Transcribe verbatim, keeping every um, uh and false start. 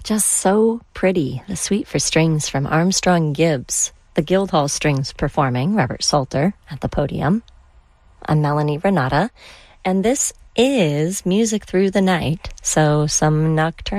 just so pretty. The Suite for Strings from Armstrong Gibbs. The Guildhall Strings performing, Robert Salter at the podium. I'm Melanie Renata, and this is Music Through the Night, so some nocturnal